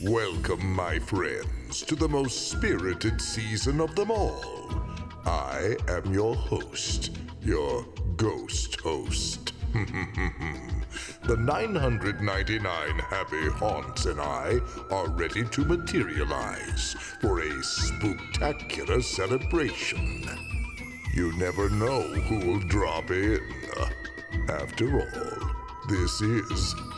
Welcome, my friends, to the most spirited season of them all. I am your host, your ghost host. The 999 happy haunts and I are ready to materialize for a spooktacular celebration. You never know who'll drop in. After all, this is